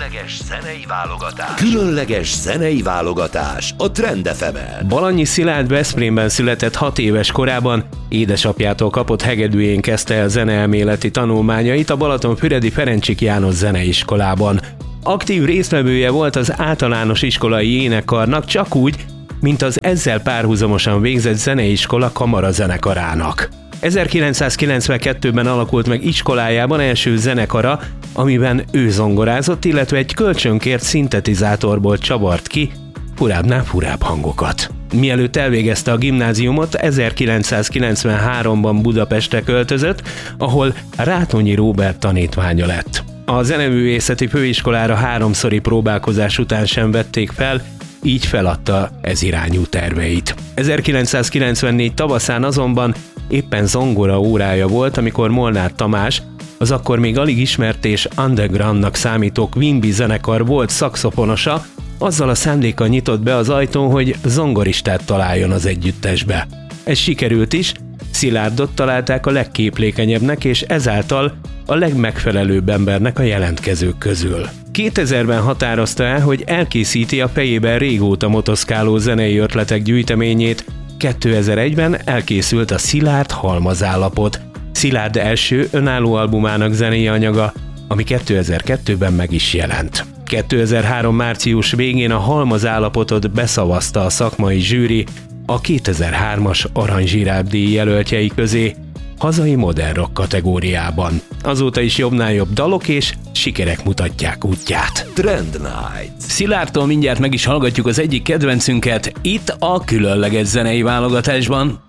Különleges zenei válogatás a Trend FM-en. Balanyi Szilárd Veszprémben született 6 éves korában, édesapjától kapott hegedűjén kezdte el zeneelméleti tanulmányait a Balatonfüredi Ferencsik János Zeneiskolában. Aktív résztvevője volt az általános iskolai énekkarnak, csak úgy, mint az ezzel párhuzamosan végzett zeneiskola kamarazenekarának. 1992-ben alakult meg iskolájában első zenekara, amiben ő zongorázott, illetve egy kölcsönkért szintetizátorból csavart ki furábbnál furább hangokat. Mielőtt elvégezte a gimnáziumot, 1993-ban Budapestre költözött, ahol Rátonyi Róbert tanítványa lett. A Zeneművészeti Főiskolára 3-szori próbálkozás után sem vették fel, így feladta ez irányú terveit. 1994 tavaszán azonban éppen zongora órája volt, amikor Molnár Tamás, az akkor még alig ismert és undergroundnak számító Quimby zenekar volt szaxofonosa, azzal a szándékkal nyitott be az ajtón, hogy zongoristát találjon az együttesbe. Ez sikerült is, Szilárdot találták a legképlékenyebbnek és ezáltal a legmegfelelőbb embernek a jelentkezők közül. 2000-ben határozta el, hogy elkészíti a fejében régóta motoszkáló zenei ötletek gyűjteményét. 2001-ben elkészült a Szilárd halmazállapot, Szilárd első önálló albumának zenei anyaga, ami 2002-ben meg is jelent. 2003 március végén a halmazállapotot beszavazta a szakmai zsűri a 2003-as Arany Zsiráf-díj jelöltjei közé, hazai modern rock kategóriában. Azóta is jobbnál jobb dalok és sikerek mutatják útját. Trend Night. Szilárdtól mindjárt meg is hallgatjuk az egyik kedvencünket itt a különleges zenei válogatásban.